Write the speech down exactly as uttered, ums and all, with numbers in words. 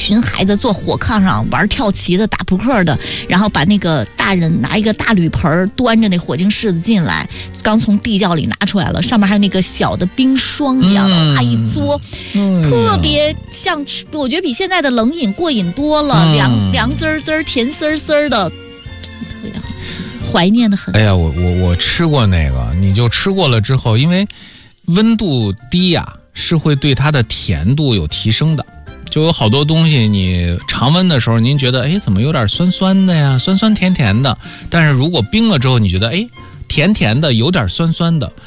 群孩子坐火炕上玩跳棋的、打扑克的，然后把那个大人拿一个大铝盆端着那火晶柿子进来，刚从地窖里拿出来了，上面还有那个小的冰霜一样的，啊、嗯、一嘬、嗯，特别像吃，我觉得比现在的冷饮过瘾多了，嗯、凉凉滋滋、甜丝丝的，特别好，怀念的很。 哎呀，我我我吃过那个，你就吃过了之后，因为温度低呀、啊，是会对它的甜度有提升的。就有好多东西，你常温的时候，您觉得哎怎么有点酸酸的呀，酸酸甜甜的，但是如果冰了之后，你觉得哎甜甜的，有点酸酸的。